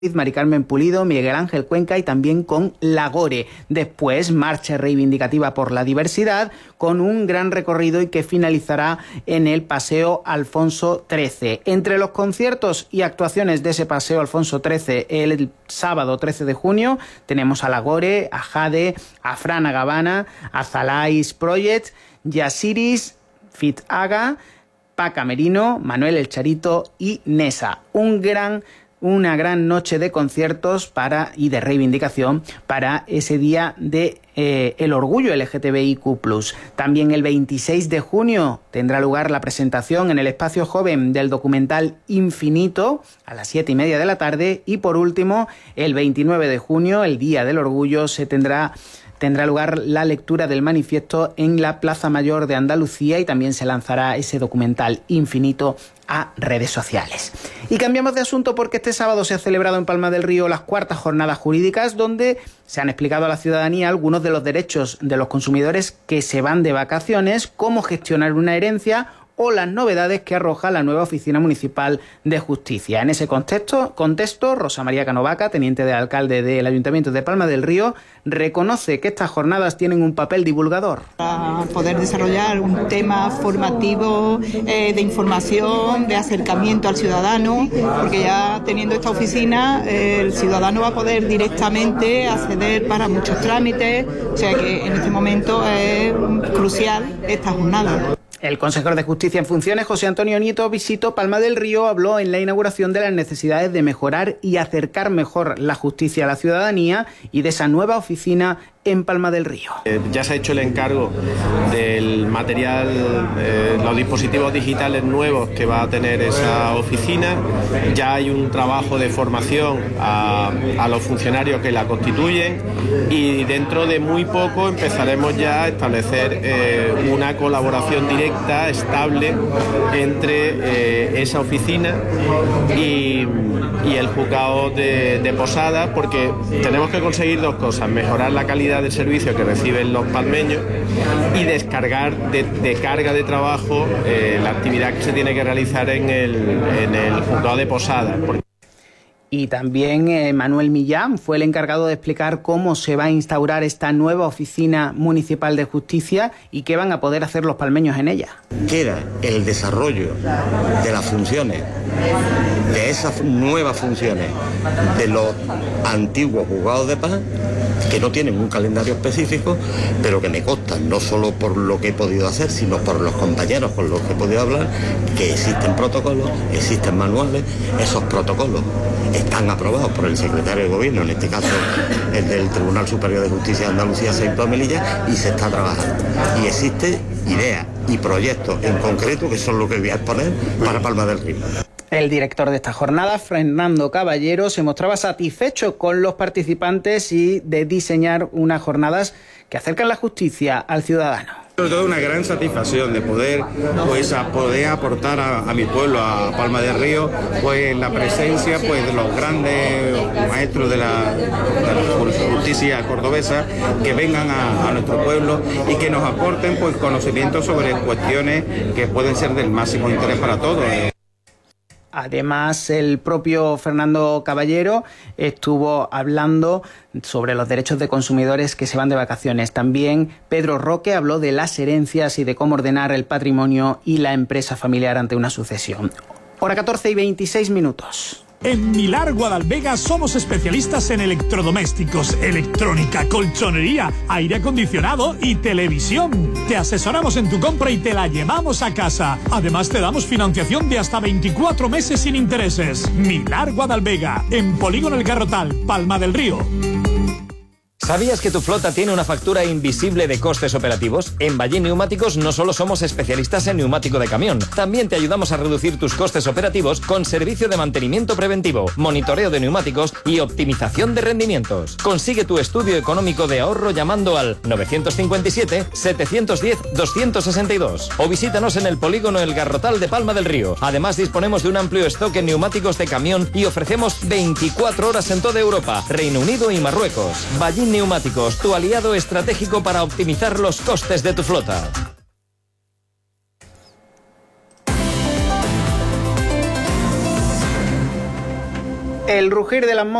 Mari Carmen Pulido, Miguel Ángel Cuenca y también con Lagore. Después, marcha reivindicativa por la diversidad con un gran recorrido y que finalizará en el Paseo Alfonso XIII. Entre los conciertos y actuaciones de ese Paseo Alfonso XIII el sábado 13 de junio tenemos a Lagore, a Jade, a Fran Agavana, a Zalais Project, Yasiris, Fit Aga, Paca Merino, Manuel El Charito y Nesa. Una gran noche de conciertos y de reivindicación para ese día de el orgullo LGTBIQ+. También el 26 de junio tendrá lugar la presentación en el Espacio Joven del documental Infinito a las 7:30 de la tarde. Y por último, el 29 de junio, el Día del Orgullo, tendrá lugar la lectura del manifiesto en la Plaza Mayor de Andalucía y también se lanzará ese documental Infinito a redes sociales. Y cambiamos de asunto porque este sábado se ha celebrado en Palma del Río las cuartas jornadas jurídicas, donde se han explicado a la ciudadanía algunos de los derechos de los consumidores que se van de vacaciones, cómo gestionar una herencia o las novedades que arroja la nueva Oficina Municipal de Justicia. En ese contexto, Rosa María Canovaca, teniente de alcalde del Ayuntamiento de Palma del Río, reconoce que estas jornadas tienen un papel divulgador. Para poder desarrollar un tema formativo, de información, de acercamiento al ciudadano, porque ya teniendo esta oficina, el ciudadano va a poder directamente acceder para muchos trámites, o sea que en este momento es crucial esta jornada. El consejero de Justicia en funciones, José Antonio Nieto, visitó Palma del Río, habló en la inauguración de las necesidades de mejorar y acercar mejor la justicia a la ciudadanía y de esa nueva oficina en Palma del Río. Ya se ha hecho el encargo del material, los dispositivos digitales nuevos que va a tener esa oficina. Ya hay un trabajo de formación a los funcionarios que la constituyen y dentro de muy poco empezaremos ya a establecer una colaboración directa, estable, entre esa oficina y el juzgado de Posada, porque tenemos que conseguir dos cosas: mejorar la calidad del servicio que reciben los palmeños y descargar de carga de trabajo la actividad que se tiene que realizar en el juzgado de Posada. Y también Manuel Millán fue el encargado de explicar cómo se va a instaurar esta nueva Oficina Municipal de Justicia y qué van a poder hacer los palmeños en ella. Queda el desarrollo de las funciones, de esas nuevas funciones de los antiguos juzgados de paz, que no tienen un calendario específico, pero que me constan, no solo por lo que he podido hacer, sino por los compañeros con los que he podido hablar, que existen protocolos, existen manuales. Esos protocolos están aprobados por el secretario de Gobierno, en este caso el del Tribunal Superior de Justicia de Andalucía, Seito Melilla, y se está trabajando. Y existe ideas y proyectos en concreto que son lo que voy a exponer para Palma del Río. El director de esta jornada, Fernando Caballero, se mostraba satisfecho con los participantes y de diseñar unas jornadas que acercan la justicia al ciudadano. Sobre todo una gran satisfacción de poder aportar a mi pueblo, a Palma del Río, pues la presencia de los grandes maestros de la justicia cordobesa, que vengan a nuestro pueblo y que nos aporten conocimientos sobre cuestiones que pueden ser del máximo interés para todos. Además, el propio Fernando Caballero estuvo hablando sobre los derechos de consumidores que se van de vacaciones. También Pedro Roque habló de las herencias y de cómo ordenar el patrimonio y la empresa familiar ante una sucesión. Hora 14:26. En Milar Guadalvega somos especialistas en electrodomésticos, electrónica, colchonería, aire acondicionado y televisión. Te asesoramos en tu compra y te la llevamos a casa. Además te damos financiación de hasta 24 meses sin intereses. Milar Guadalvega, en Polígono El Garrotal, Palma del Río. ¿Sabías que tu flota tiene una factura invisible de costes operativos? En Ballín Neumáticos no solo somos especialistas en neumático de camión, también te ayudamos a reducir tus costes operativos con servicio de mantenimiento preventivo, monitoreo de neumáticos y optimización de rendimientos. Consigue tu estudio económico de ahorro llamando al 957-710-262 o visítanos en el Polígono El Garrotal de Palma del Río. Además disponemos de un amplio stock en neumáticos de camión y ofrecemos 24 horas en toda Europa, Reino Unido y Marruecos. Ballín Neumáticos, tu aliado estratégico para optimizar los costes de tu flota. El rugir de las